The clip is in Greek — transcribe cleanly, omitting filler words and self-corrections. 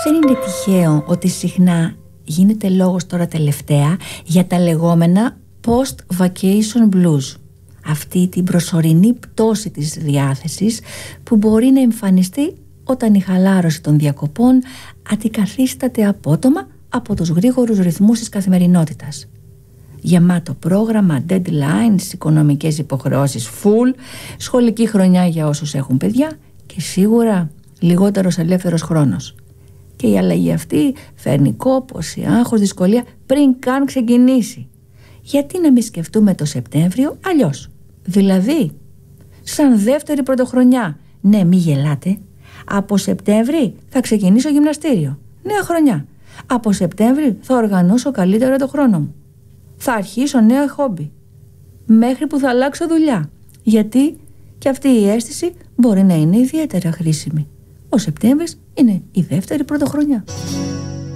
Δεν είναι τυχαίο ότι συχνά γίνεται λόγος τώρα τελευταία για τα λεγόμενα post-vacation blues. Αυτή την προσωρινή πτώση της διάθεσης που μπορεί να εμφανιστεί όταν η χαλάρωση των διακοπών αντικαθίσταται απότομα από τους γρήγορους ρυθμούς της καθημερινότητας. Γεμάτο πρόγραμμα, deadlines, οικονομικές υποχρεώσεις full, σχολική χρονιά για όσους έχουν παιδιά και σίγουρα λιγότερος ελεύθερος χρόνος. Και η αλλαγή αυτή φέρνει κόπωση, άγχος, δυσκολία πριν καν ξεκινήσει. Γιατί να μην σκεφτούμε το Σεπτέμβριο αλλιώς? Δηλαδή, σαν δεύτερη πρωτοχρονιά. Ναι, μη γελάτε. Από Σεπτέμβρη θα ξεκινήσω γυμναστήριο. Νέα χρονιά. Από Σεπτέμβρη θα οργανώσω καλύτερα το χρόνο μου. Θα αρχίσω νέα χόμπι. Μέχρι που θα αλλάξω δουλειά. Γιατί και αυτή η αίσθηση μπορεί να είναι ιδιαίτερα χρήσιμη. Ο Σεπτέμβρης είναι η δεύτερη πρωτοχρονιά.